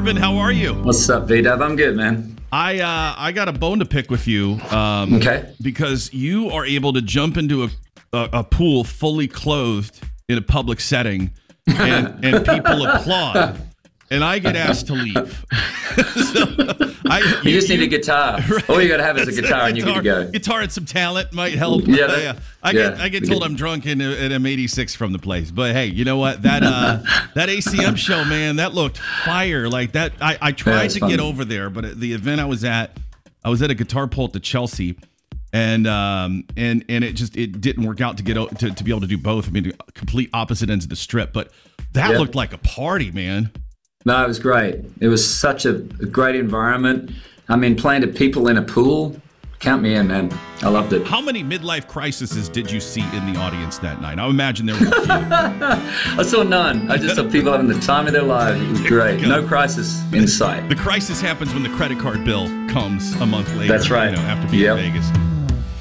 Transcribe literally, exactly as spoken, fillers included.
Corbin, how are you? What's up, V-Dub? I'm good, man. I uh, I got a bone to pick with you. Um, okay. Because you are able to jump into a, a, a pool fully clothed in a public setting, and, and people applaud, and I get asked to leave. so I, you, you just you, need a guitar. Right, all you got to have is a guitar, a and you're good to go. Guitar and some talent might help. Yeah, that, yeah. I yeah, get I get told I'm drunk and, and I'm eighty-six from the place. But hey, you know what? That uh, that A C M show, man, that looked fire. Like that, I, I tried to fun. get over there, but at the event I was at, I was at a guitar pull at the Chelsea. And um and and it just it didn't work out to get to, to be able to do both. I mean, complete opposite ends of the strip, but that yep. looked like a party, man. No, it was great. It was such a, a great environment. I mean, playing to people in a pool, count me in, man. I loved it. How many midlife crises did you see in the audience that night? I imagine there were a few. I saw none. I just saw people having the time of their lives. It was great. No crisis in sight. The crisis happens when the credit card bill comes a month later. That's right. You know, after being yep. in Vegas.